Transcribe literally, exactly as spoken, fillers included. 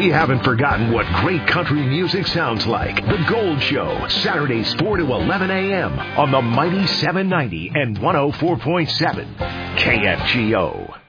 We haven't forgotten what great country music sounds like. The Gold Show, Saturdays four to eleven a.m. on the mighty seven ninety and one oh four point seven K F G O.